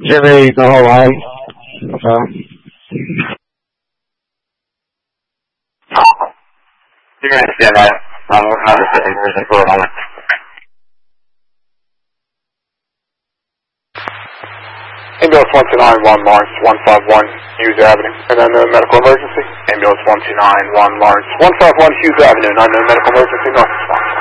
Jimmy, the whole line. You're going to stand that. I'm working on this thing for a moment. Ambulance 1291 Lawrence 151 Hughes Avenue. And then the medical emergency. Ambulance 1291 Lawrence 151 Hughes Avenue. 9 medical emergency. North response.